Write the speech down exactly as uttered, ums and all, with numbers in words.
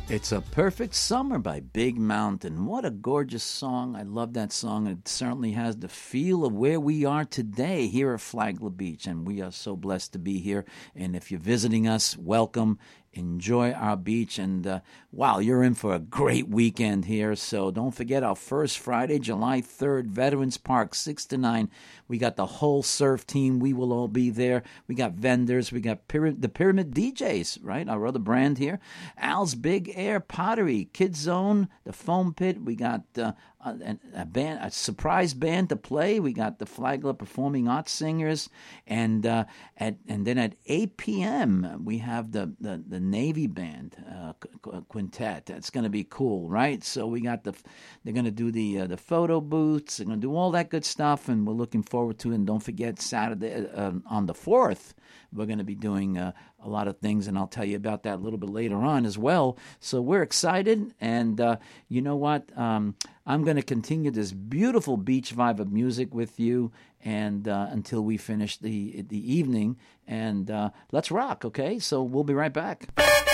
It's a Perfect Summer by Big Mountain. What a gorgeous song. I love that song. It certainly has the feel of where we are today here at Flagler Beach, and we are so blessed to be here. And if you're visiting us, welcome. Enjoy our beach, and uh, wow, you're in for a great weekend here. So don't forget our first Friday, July third, Veterans Park, six to nine. We got the whole surf team. We will all be there. We got vendors. We got Pyramid, the Pyramid D Js, right? Our other brand here. Al's Big Air Pottery, Kids Zone, the Foam Pit. We got uh, a, a band, a surprise band to play. We got the Flagler Performing Arts Singers, and uh, at and then at eight p.m. we have the the, the Navy Band uh, quintet. That's going to be cool, right? So we got the they're going to do the uh, the photo booths. They're going to do all that good stuff, and we're looking forward to it. And don't forget Saturday uh, on the fourth, we're going to be doing uh, a lot of things, and I'll tell you about that a little bit later on as well. So we're excited, and uh, you know what? Um, I'm going to continue this beautiful beach vibe of music with you, and uh, until we finish the the evening, and uh, let's rock, okay? So we'll be right back.